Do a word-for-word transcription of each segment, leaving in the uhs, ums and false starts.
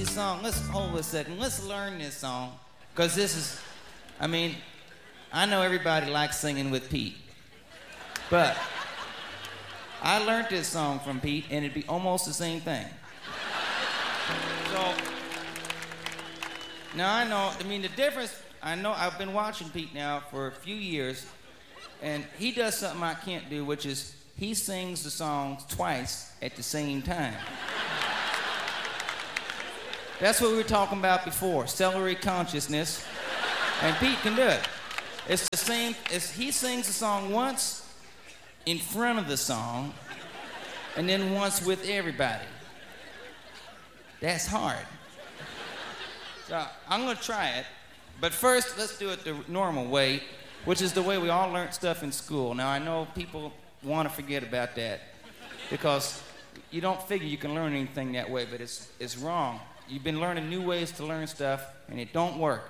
easy song. Let's hold a second. Let's learn this song. Because this is, I mean, I know everybody likes singing with Pete. But I learned this song from Pete, and it'd be almost the same thing. So, now I know, I mean, the difference, I know I've been watching Pete now for a few years, and he does something I can't do, which is he sings the songs twice at the same time. That's what we were talking about before, celery consciousness, and Pete can do it. It's the same, it's, he sings the song once in front of the song, and then once with everybody. That's hard. So I'm gonna try it, but first let's do it the normal way, which is the way we all learned stuff in school. Now I know people want to forget about that because you don't figure you can learn anything that way, but it's, it's wrong. You've been learning new ways to learn stuff, and it don't work.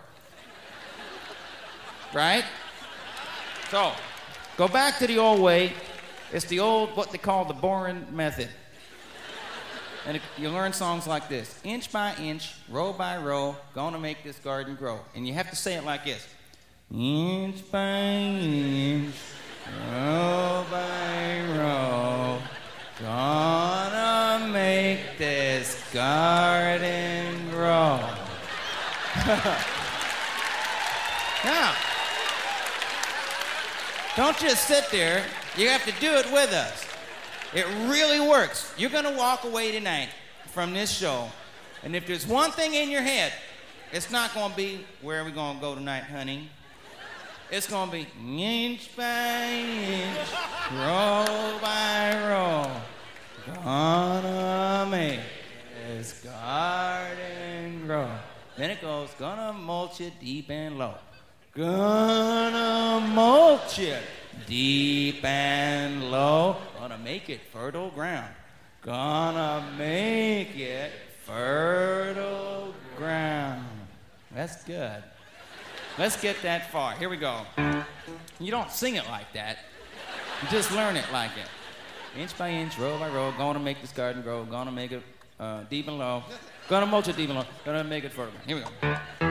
Right? So, go back to the old way. It's the old, what they call the boring method. And it, you learn songs like this. Inch by inch, row by row, gonna make this garden grow. And you have to say it like this. Inch by inch, row by row, gonna make this garden grow. Now, don't just sit there. You have to do it with us. It really works. You're going to walk away tonight from this show, and if there's one thing in your head, it's not going to be, where are we going to go tonight, honey? It's going to be inch by inch, row by row, gonna make this garden grow. Then it goes, gonna mulch it deep and low. Gonna mulch it deep and low. Gonna make it fertile ground. Gonna make it fertile ground. That's good. Let's get that far. Here we go. You don't sing it like that. You just learn it like it. Inch by inch, row by row, gonna make this garden grow. Gonna make it uh, deep and low. Gonna mulch it deep and low. Gonna make it fertile. Here we go.